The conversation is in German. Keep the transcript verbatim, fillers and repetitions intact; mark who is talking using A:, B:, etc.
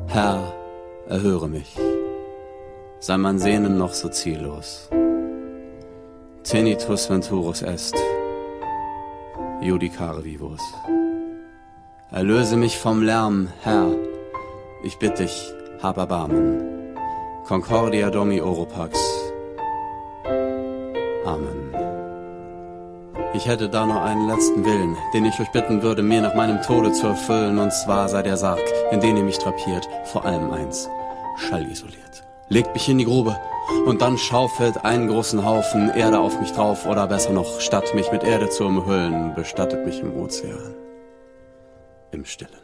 A: Herr, erhöre mich, sei mein Sehnen noch so ziellos. Tenitus venturus est, judicare vivus. Erlöse mich vom Lärm, Herr, ich bitt dich, hab Erbarmen. Concordia Domi Oropax. Amen. Ich hätte da nur einen letzten Willen, den ich euch bitten würde, mir nach meinem Tode zu erfüllen, und zwar sei der Sarg, in den ihr mich drapiert, vor allem eins, schallisoliert. Legt mich in die Grube und dann schaufelt einen großen Haufen Erde auf mich drauf, oder besser noch, statt mich mit Erde zu umhüllen, bestattet mich im Ozean, im Stillen.